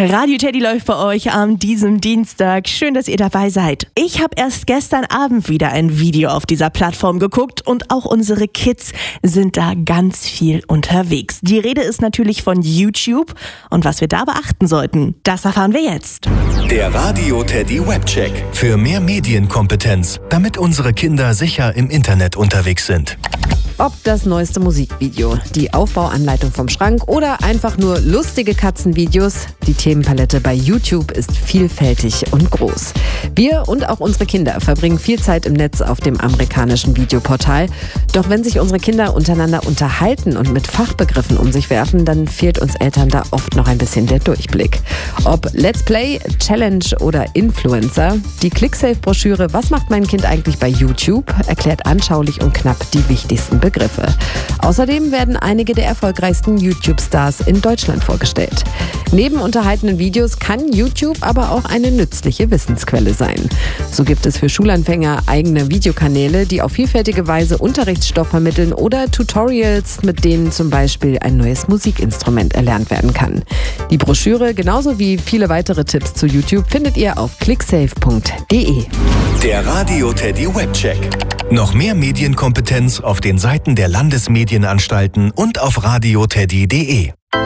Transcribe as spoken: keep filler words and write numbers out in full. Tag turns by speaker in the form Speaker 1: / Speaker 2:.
Speaker 1: Radio Teddy läuft bei euch an diesem Dienstag. Schön, dass ihr dabei seid. Ich habe erst gestern Abend wieder ein Video auf dieser Plattform geguckt und auch unsere Kids sind da ganz viel unterwegs. Die Rede ist natürlich von YouTube und was wir da beachten sollten, das erfahren wir jetzt.
Speaker 2: Der Radio Teddy Webcheck. Für mehr Medienkompetenz, damit unsere Kinder sicher im Internet unterwegs sind.
Speaker 3: Ob das neueste Musikvideo, die Aufbauanleitung vom Schrank oder einfach nur lustige Katzenvideos, die Themenpalette bei YouTube ist vielfältig und groß. Wir und auch unsere Kinder verbringen viel Zeit im Netz auf dem amerikanischen Videoportal. Doch wenn sich unsere Kinder untereinander unterhalten und mit Fachbegriffen um sich werfen, dann fehlt uns Eltern da oft noch ein bisschen der Durchblick. Ob Let's Play, Challenge oder Influencer, die ClickSafe-Broschüre "Was macht mein Kind eigentlich bei YouTube?" erklärt anschaulich und knapp die wichtigsten Begriffe. Außerdem werden einige der erfolgreichsten YouTube-Stars in Deutschland vorgestellt. Neben unterhaltenden Videos kann YouTube aber auch eine nützliche Wissensquelle sein. So gibt es für Schulanfänger eigene Videokanäle, die auf vielfältige Weise Unterrichtsstoff vermitteln oder Tutorials, mit denen zum Beispiel ein neues Musikinstrument erlernt werden kann. Die Broschüre, genauso wie viele weitere Tipps zu YouTube, findet ihr auf clicksafe punkt de.
Speaker 2: Der Radio Teddy Webcheck. Noch mehr Medienkompetenz auf den Seiten der Landesmedienanstalten und auf radio teddy punkt de.